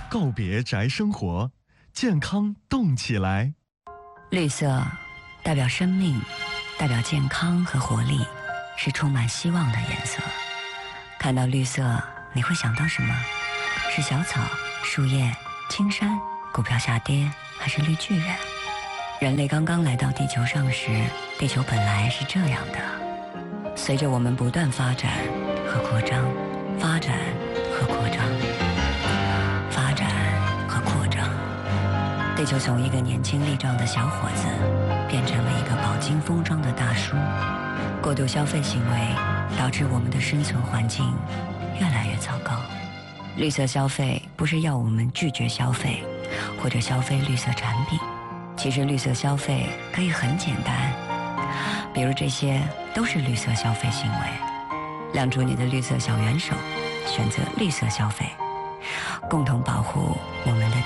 告别宅生活，健康动起来。 绿色代表生命，代表健康和活力，是充满希望的颜色。看到绿色，你会想到什么？是小草、树叶、青山、股票下跌，还是绿巨人？人类刚刚来到地球上时，地球本来是这样的。随着我们不断发展和扩张，发展和扩张，发展和扩张，地球从一个年轻力壮的小伙子变成了一个饱经风霜的大叔。过度消费行为导致我们的生存环境越来越糟糕。绿色消费不是要我们拒绝消费或者消费绿色产品，其实绿色消费可以很简单，比如这些都是绿色消费行为。亮出你的绿色小元手，选择绿色消费，共同保护我们的